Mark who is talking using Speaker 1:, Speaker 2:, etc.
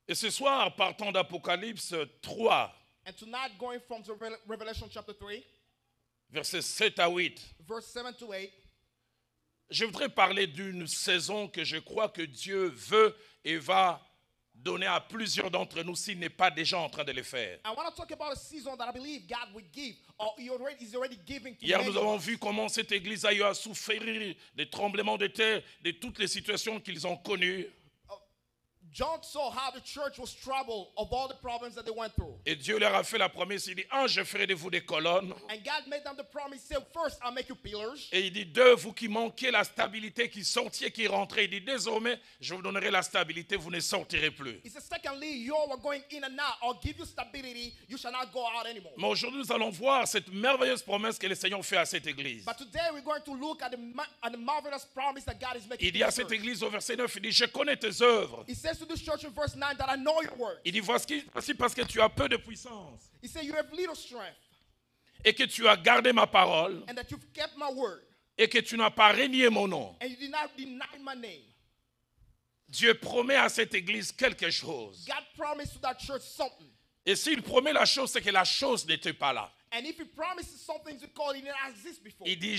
Speaker 1: Et ce soir, partant d'Apocalypse 3,
Speaker 2: And tonight, going from Revelation chapter 3,
Speaker 1: versets 7 à 8,
Speaker 2: verse 7 to 8,
Speaker 1: je voudrais parler d'une saison que je crois que Dieu veut et va donner à plusieurs d'entre nous s'il n'est pas déjà en train de le faire.
Speaker 2: I want to talk about a season that I believe God will give, or He's already giving to
Speaker 1: Hier,
Speaker 2: many
Speaker 1: nous
Speaker 2: of
Speaker 1: avons
Speaker 2: us.
Speaker 1: vu comment cette église a eu à souffrir des tremblements de terre, de toutes les situations qu'ils ont connues.
Speaker 2: John saw how the church was troubled of all the problems that they went through.
Speaker 1: Et Dieu leur a fait la promesse, il dit, un, je ferai de vous des colonnes.
Speaker 2: And God made them the promise, say, first, I'll make you pillars.
Speaker 1: Et il dit, deux, vous qui manquiez la stabilité, qui sortiez, qui rentrez, il dit, désormais, je vous donnerai la stabilité, vous ne sortirez plus.
Speaker 2: He said, secondly, you are going in and out. I'll give you stability. You shall not go out anymore.
Speaker 1: Mais aujourd'hui, nous allons voir cette merveilleuse promesse que le Seigneur fait à cette église.
Speaker 2: But today, we're going to look at the marvelous promise that God is making
Speaker 1: Il
Speaker 2: to
Speaker 1: dit à
Speaker 2: the
Speaker 1: cette
Speaker 2: church.
Speaker 1: église au verset 9, il dit, je connais tes œuvres.
Speaker 2: He says to this church in verse 9 that I know your words.
Speaker 1: Il dit, voici parce que tu as peu de puissance
Speaker 2: He said, you have little strength
Speaker 1: et que tu as gardé ma parole
Speaker 2: and that you've kept my word
Speaker 1: et que tu n'as pas renié mon nom.
Speaker 2: and you did not deny my name.
Speaker 1: Dieu promet à cette église quelque chose.
Speaker 2: God promised to that church something.
Speaker 1: Et s'il promet la chose, c'est que la chose n'était pas là.
Speaker 2: And if he promises something to call, it didn't exist before.
Speaker 1: Il dit,